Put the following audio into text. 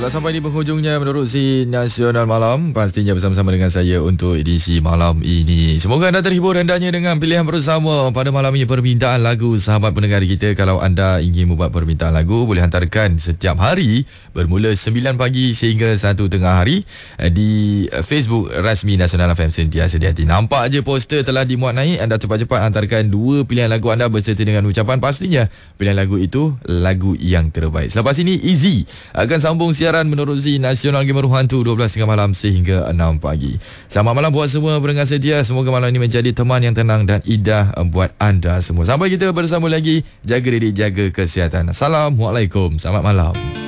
Telah sampai di penghujungnya Menerusi Nasional Malam. Pastinya bersama-sama dengan saya untuk edisi malam ini. Semoga anda terhibur hendaknya dengan pilihan bersama pada malam ini. Permintaan lagu sahabat pendengar kita. Kalau anda ingin membuat permintaan lagu, boleh hantarkan setiap hari bermula 9 pagi sehingga 1 tengah hari di Facebook rasmi Nasional FM Sentiasa di Hati. Nampak je poster telah dimuat naik. Anda cepat-cepat hantarkan 2 pilihan lagu anda berserta dengan ucapan pastinya pilihan lagu itu lagu yang terbaik. Selepas ini Easy akan sambung siaran menerusi Nasional Gamer Hantu 12.30 malam sehingga 6 pagi. Selamat malam buat semua pendengar setia. Semoga malam ini menjadi teman yang tenang dan indah buat anda semua. Sampai kita bersama lagi. Jaga diri, jaga kesihatan. Assalamualaikum. Selamat malam.